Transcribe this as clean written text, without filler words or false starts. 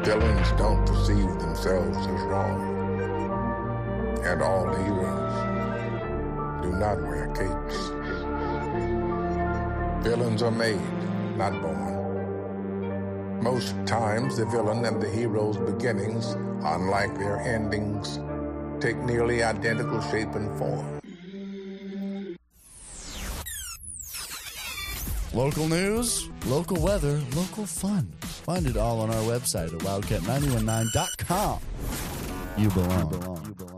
Villains don't perceive themselves as wrong. And all heroes do not wear capes. Villains are made, not born. Most times, the villain and the hero's beginnings, unlike their endings, take nearly identical shape and form. Local news, local weather, local fun. Find it all on our website at wildcat919.com. You belong.